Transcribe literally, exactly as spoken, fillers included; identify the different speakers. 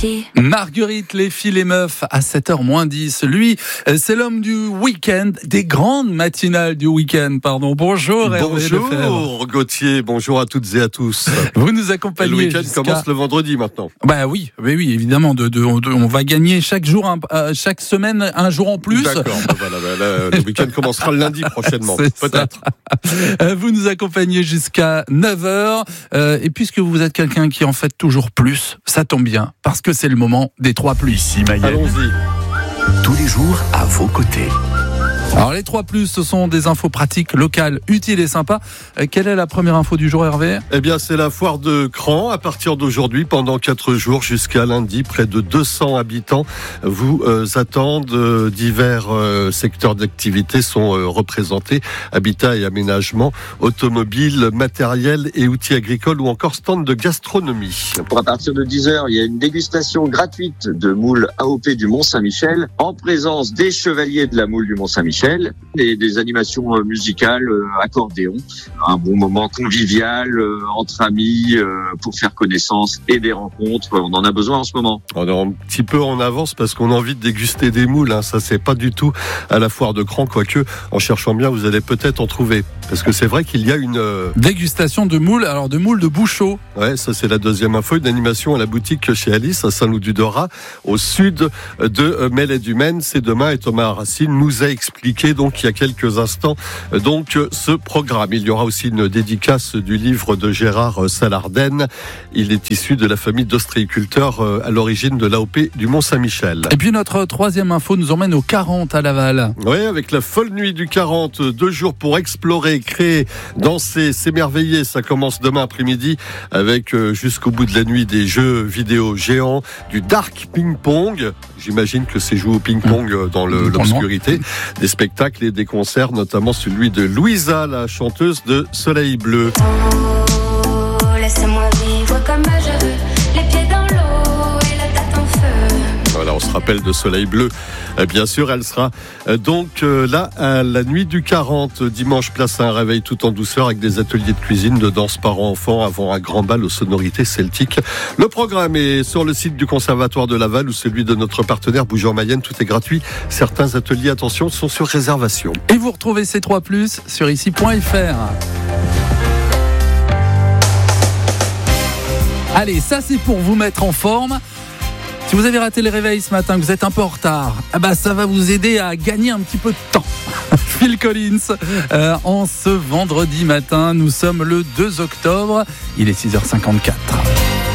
Speaker 1: Marguerite, les filles, les meufs, à sept heures moins dix. Lui, c'est l'homme du week-end, des grandes matinales du week-end, pardon. Bonjour,
Speaker 2: bonjour Gauthier, bonjour à toutes et à tous.
Speaker 1: Vous nous accompagnez.
Speaker 2: Le week-end
Speaker 1: jusqu'à...
Speaker 2: commence le vendredi maintenant.
Speaker 1: Bah oui, oui, oui, évidemment. De, de, de, on va gagner chaque jour, un, euh, chaque semaine, un jour en plus.
Speaker 2: D'accord. Bah voilà, bah là, le week-end commencera le lundi prochainement, peut-être.
Speaker 1: Ça. Vous nous accompagnez jusqu'à neuf heures. Euh, et puisque vous êtes quelqu'un qui en fait toujours plus, ça tombe bien, parce que c'est le moment des trois plus.
Speaker 2: Ici, Mayenne. Allons-y.
Speaker 3: Tous les jours, à vos côtés.
Speaker 1: Alors les trois plus, ce sont des infos pratiques, locales, utiles et sympas. Euh, quelle est la première info du jour, Hervé ?
Speaker 2: Eh bien, c'est la foire de Cran. À partir d'aujourd'hui, pendant quatre jours jusqu'à lundi, près de deux cents habitants vous euh, attendent. Euh, divers euh, secteurs d'activité sont euh, représentés. Habitat et aménagement, automobile, matériel et outils agricoles ou encore stand de gastronomie.
Speaker 4: Pour à partir de dix heures, il y a une dégustation gratuite de moule A O P du Mont-Saint-Michel en présence des chevaliers de la moule du Mont-Saint-Michel. Et des animations musicales, euh, accordéon, un bon moment convivial euh, entre amis euh, pour faire connaissance et des rencontres. On en a besoin en ce moment.
Speaker 2: On est un petit peu en avance parce qu'on a envie de déguster des moules. Hein. Ça, c'est pas du tout à la foire de Cran, quoique en cherchant bien, vous allez peut-être en trouver. Parce que c'est vrai qu'il y a une euh...
Speaker 1: dégustation de moules. Alors de moules de Bouchot.
Speaker 2: Ouais, ça c'est la deuxième info. Une animation à la boutique chez Alice à Saint-Loup-du-Dorat, au sud de Mellet-du-Maine. C'est demain et Thomas Racine nous a expliqué donc il y a quelques instants donc ce programme. Il y aura aussi une dédicace du livre de Gérard Salarden. Il est issu de la famille d'ostréiculteurs à l'origine de l'A O P du Mont-Saint-Michel.
Speaker 1: Et puis notre troisième info nous emmène au quarante à Laval.
Speaker 2: Oui, avec la folle nuit du quarante, deux jours pour explorer, créer, danser, s'émerveiller. Ça commence demain après-midi avec jusqu'au bout de la nuit des jeux vidéo géants, du dark ping-pong. J'imagine que c'est joué au ping-pong dans le, l'obscurité. Des spectacles et des concerts, notamment celui de Louisa, la chanteuse de Soleil Bleu.
Speaker 5: Oh, laisse-moi vivre comme je veux, les pieds dans l'eau et la tête en feu.
Speaker 2: Voilà, on se rappelle de Soleil Bleu. Bien sûr, elle sera donc là à la nuit du quarante, dimanche, place à un réveil tout en douceur avec des ateliers de cuisine, de danse parents-enfants avant un grand bal aux sonorités celtiques. Le programme est sur le site du Conservatoire de Laval ou celui de notre partenaire Bouger en Mayenne. Tout est gratuit. Certains ateliers, attention, sont sur réservation.
Speaker 1: Et vous retrouvez ces trois plus sur ici point f r. Allez, ça c'est pour vous mettre en forme. Si vous avez raté le réveil ce matin, que vous êtes un peu en retard, ah bah ça va vous aider à gagner un petit peu de temps. Phil Collins, euh, en ce vendredi matin, nous sommes le deux octobre, il est six heures cinquante-quatre.